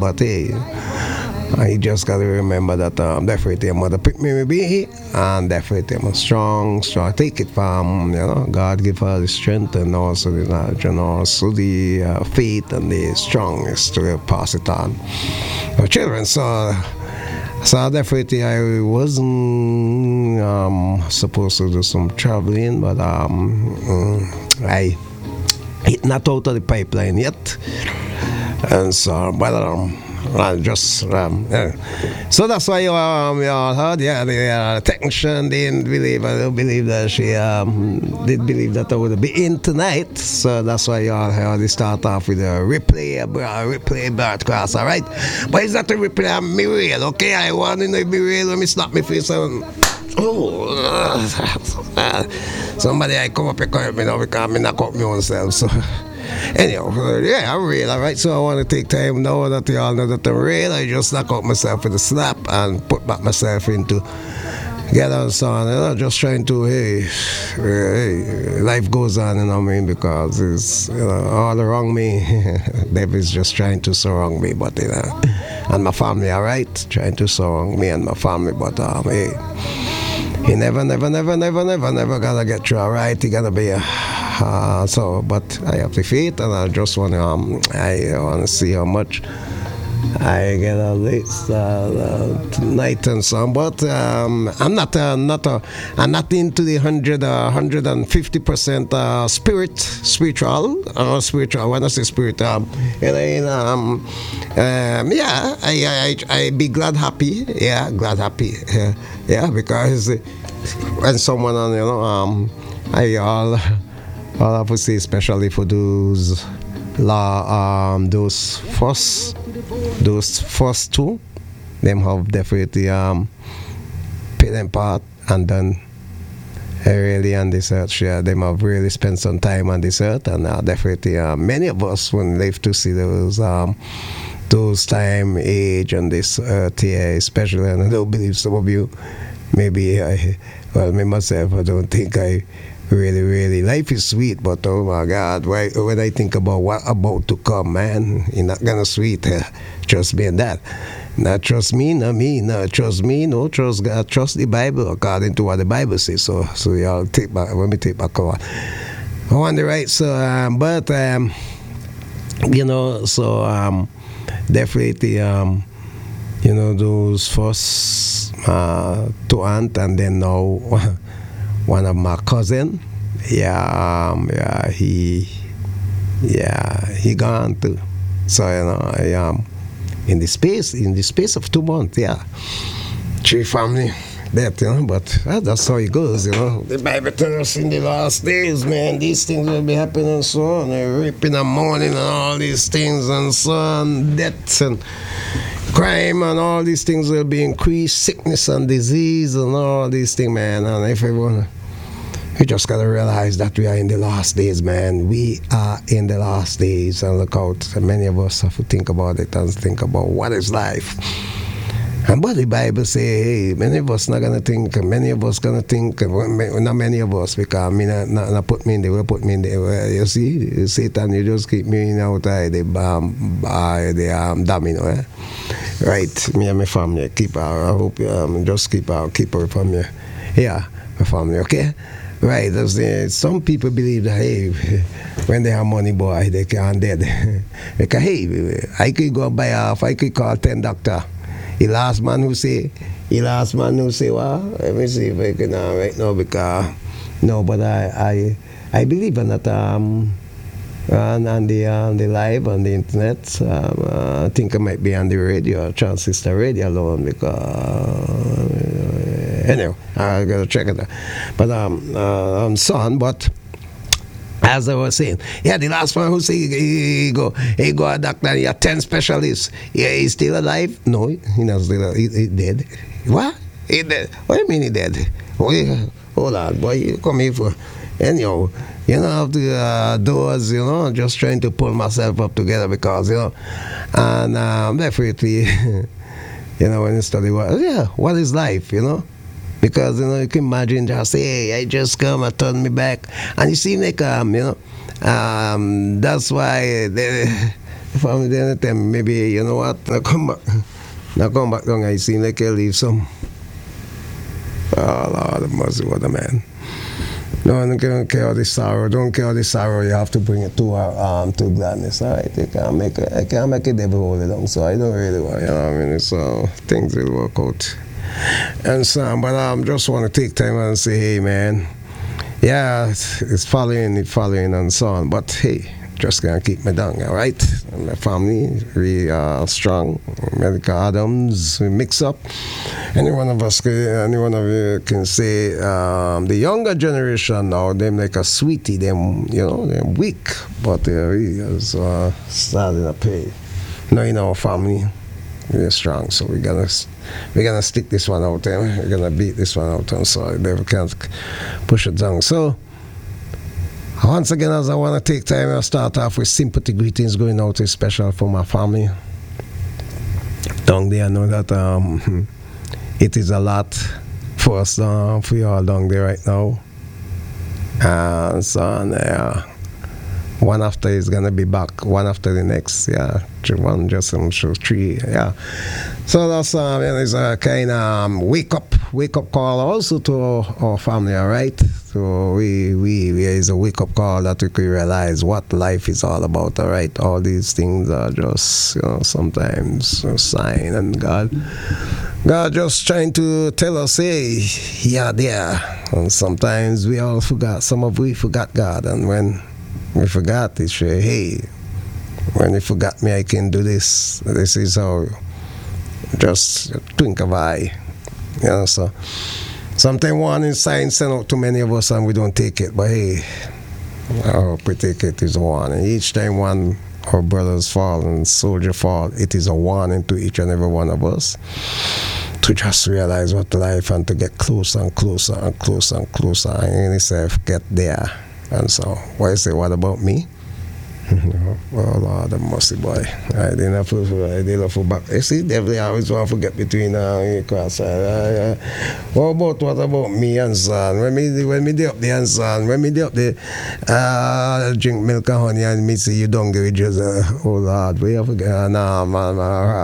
but hey, I just gotta remember that definitely a mother picked me to be, and definitely I'm a strong. I take it from God give her the strength and also the knowledge and also the faith and the strongness to pass it on to children. So definitely I wasn't supposed to do some traveling, but I it not out of the pipeline yet, and so but just yeah. So that's why you all heard, yeah, the technician didn't believe, I don't believe that she did believe that I would be in tonight. So that's why you all heard the start off with a replay broadcast, all right? But it's not a replay, I'm me real, okay? I want to be real when me snap me face and somebody I come up and correct me now because I knock up my own self, so anyhow, yeah, I'm real, alright? So I want to take time now that you all know that I'm real. I just knock out myself with a slap and put back myself into get on son, just trying to, hey, life goes on, you know what I mean? Because it's, all around me, devil's just trying to surround me, but, and my family, alright? Trying to surround me and my family, but, hey, he never gonna get through, alright? He gonna be but I have the faith, and I just want to see how much I get at least tonight and so on. But I'm not I'm not into the 150% spiritual. When I say spirit, yeah, I be glad happy. Yeah, glad happy. Yeah, because when someone I all have to say, especially for those first two, them have definitely pay them part and done really on this earth. Yeah, them have really spent some time on this earth, and definitely many of us will live to see those time, age on this earth here, especially. And I don't believe some of you, maybe me myself, I don't think I really life is sweet, but oh my God, when I think about what about to come, man, it's not gonna sweet. Trust me in that. Not trust me, not me, not trust me, no trust God, trust the Bible according to what the Bible says. So y'all take back, let me take back on. I wonder, right? So definitely those first two aunt, and then now one of my cousin, he gone too. So in the space of 2 months, yeah, 3 family death, but that's how it goes, The Bible tells us in the last days, man, these things will be happening and so on, raping and mourning and all these things and so on, deaths and crime and all these things will be increased, sickness and disease and all these things, man. And if everyone, we just gotta realize that we are in the last days, man. We are in the last days, and look out. Many of us have to think about it and think about what is life. And what the Bible say, hey, many of us not gonna think, many of us gonna think, not many of us, because me not put me in there, put me in there. You see, Satan, you just keep me outside the domino, right? Me and my family, keep our, I hope just keep our family. Yeah, my family, okay? Right, some people believe that, hey, when they have money, boy, they can't dead. Because, hey, I could go buy off, I could call 10 doctor. The last man who say, well, let me see if I can right now, because, no, but I believe in that, on the live, on the internet, I think I might be on the radio, transistor radio alone, because, anyway, I gotta check it out. But, son, but, as I was saying, yeah, the last one who say he go a doctor, he had 10 specialists. Yeah, he's still alive? No, he's not still. He dead. What? He dead? What do you mean he dead? Hold on, boy, you come here for. Anyhow, have the doors, just trying to pull myself up together because, and definitely, when you study what is life, Because, you can imagine just say, hey, I just come, I turn me back. And you see, like, that's why family then tell me, maybe, you know what, now come back. Now come back down, I seem like you leave some. Oh, Lord of mercy, what a man. No, I don't care all the sorrow. Don't care all the sorrow. You have to bring it to gladness. All right, I can't make a devil hold it down. So I don't really want, you know what I mean? So things will work out. And so, but I just want to take time and say, hey, man, yeah, it's following, and so on. But hey, just gonna keep me down, all right? And my family, we are strong. Medical Adams, we mix up. Any one of you can say, the younger generation now, them like a sweetie, them, you know, them weak, but they really is starting to pay. Now in our family, we're strong, so we're gonna stick this one out there. We're gonna beat this one out, and so they can't push it down. So once again, as I want to take time, I'll start off with sympathy greetings going out especially for my family. Down there, I know that it is a lot for us, for you all down there right now. So, one after is going to be back, one after the next, yeah. One just three, yeah. So that's it's a kind of wake up call also to our family, all right? So we is a wake up call that we could realize what life is all about, all right? All these things are just, you know, sometimes a sign, and God just trying to tell us, hey, yeah, there. And sometimes we forgot God, and when we forgot, it's hey, when you forgot me, I can do this. This is how. Just think of I. You know, so sometimes warning signs send out to many of us and we don't take it. But hey, I hope we take it as a warning. Each time one our brothers fall and soldier fall, it is a warning to each and every one of us to just realize what life and to get closer and closer and closer and closer and yourself get there. And so, what you say, what about me? Oh Lord, the mercy boy. I didn't feel back. You see, devil always want to get between cross. What about me and son? When me dey up there and son, when me dey up there, drink milk and honey and me see you don't get just oh Lord, we have nah man,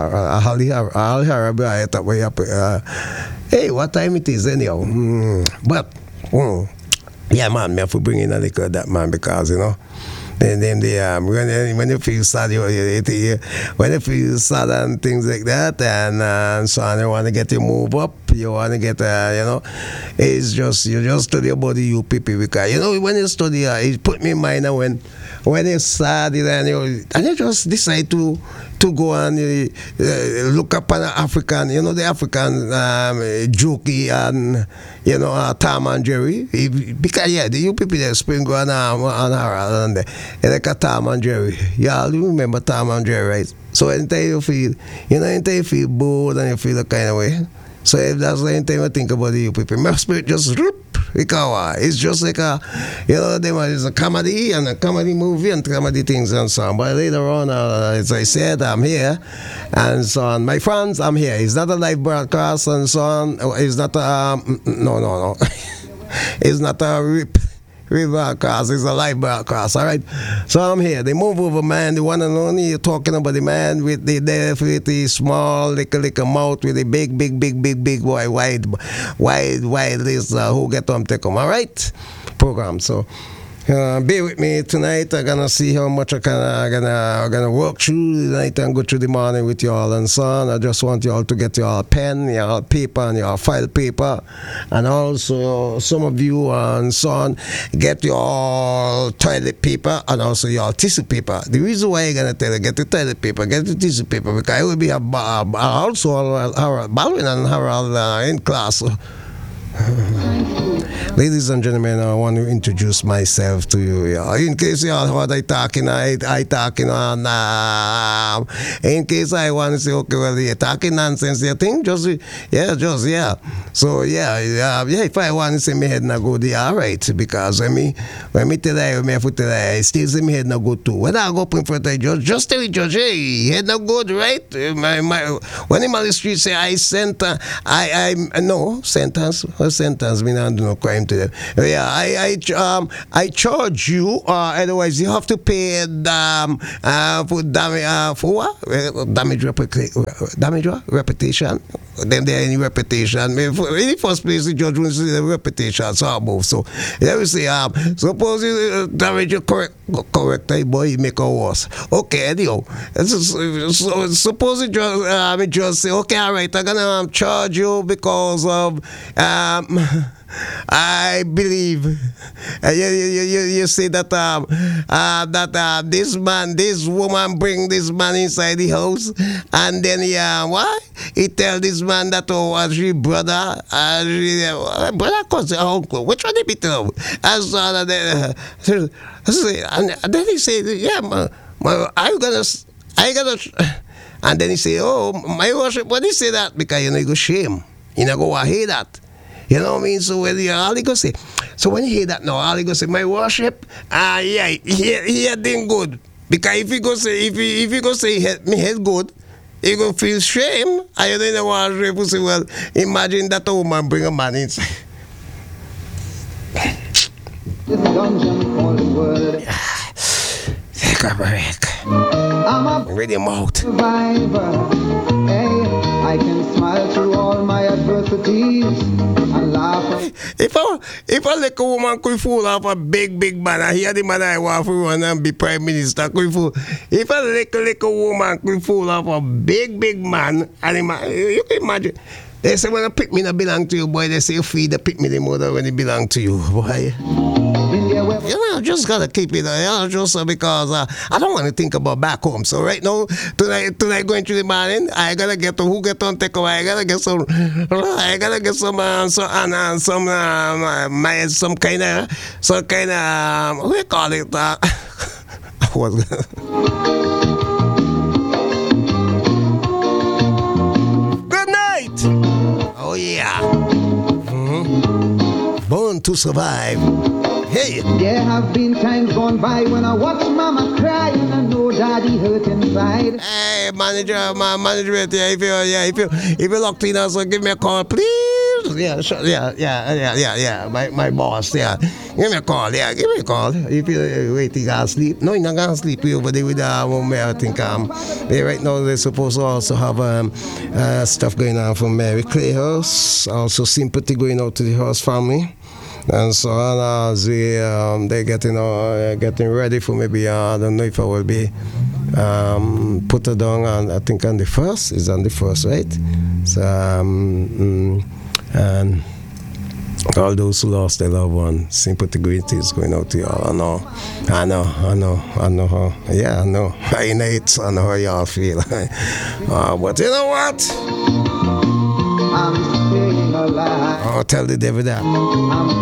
I'll hear about it way up. Hey, what time it is anyhow? But yeah man, me have to bring in a little of that man because you know. Then when you feel sad, when you feel sad and things like that, and so on, you want to get you move up, you want to get, you know, it's just, you just study about the UPP because, you know, when you study, it put me in mind when you're sad and you just decide to go and look up an African, you know, the African jokey and, you know, Tom and Jerry. Because, yeah, the UPP, they spring on Harold and they like a Tom and Jerry. Y'all remember Tom and Jerry, right? So anytime you feel, anytime you feel bored and you feel the kind of way. So if that's the anytime I think about the UPP, my spirit just it's just like a, you know, it's a comedy and a comedy movie and comedy things and so on. But later on, as I said, I'm here and so on. My friends, I'm here. It's not a live broadcast and so on. It's not a, no. It's not a broadcast, it's a live broadcast, all right? So I'm here. They move over, man. The one and only, you're talking about the man with the deaf, with the small, little mouth, with the big boy, wide list, who get them, take them, all right? Program. So be with me tonight. I'm gonna see how much I'm gonna work through the night and go through the morning with y'all and so on. I just want y'all to get your pen, your paper, and your file paper, and also some of you and so on get your toilet paper and also your tissue paper. The reason why I'm gonna tell you get the toilet paper, get the tissue paper because it will be also Baldwin and Harold in class. Ladies and gentlemen, I want to introduce myself to you. In case you all heard I talking on, in case I want to say, okay, well, you're talking nonsense, you think? Yeah. So, if I want to say my head not good, yeah, all right. Because when me tell you, still say my head not good too. When I go up in front of the judge, just tell the judge, hey, head not good, right? When him on the street say, I no, sentence me not do no crime to them. Yeah, I charge you. Otherwise, you have to pay for damage for what? Damage what? Reputation. Then there any reputation. In the first place, the judge will see the reputation. So above. So let me say, suppose you damage your character, boy, you make it worse. Okay, anyhow. So suppose the judge say, okay, all right, I'm gonna charge you because of I believe you say that this woman bring this man inside the house, and then he tell this man that she brother, brother cousin uncle, which one they be tell? And then he say, I gonna. And then he say, oh, my worship, when he say that, because you go shame. You know, go hear that. You know what I mean? So when all he go say, so when you hear that now, all he go say, my worship, he did good. Because if he go say, if he go say me head good, he go feel shame. And you don't want to say, well, imagine that a woman bring a man inside. This dungeon called world. Take a break. I'm a ready mouth. survivor. Hey, I can smile through all my adversities and laugh. If a little woman could fool off a big man, I hear the man I want to run and be prime minister could fool. If a little woman could fool off a big man, and you can imagine. They say when a pick me not belong to you, boy, they say you feed the pick me the mother when it belong to you, boy. You know, just gotta keep it, just because I don't want to think about back home. So right now, tonight going through the morning, I gotta get to who get on take over. I gotta get some kind of what do you call it? Good night. Oh yeah. Born to survive. Hey. There have been times gone by when I watch mama cry and I know daddy hurt inside. Hey, manager, if you locked in us, so give me a call, please. Yeah, sure, yeah. My boss, yeah. Give me a call, yeah, give me a call. If you wait, you gotta sleep. No, you're not gonna sleep over there with I think right now they're supposed to also have stuff going on from Mary Clay House, also sympathy going out to the House family. And so on, as they're getting ready for maybe, I don't know if I will be put her down on, I think on the 1st, it's on the 1st, right? So, and all those who lost their loved one, sympathy greetings going out to y'all. I know how, yeah, I know. I know how y'all feel. But you know what? I'm staying alive. I'll tell the devil that.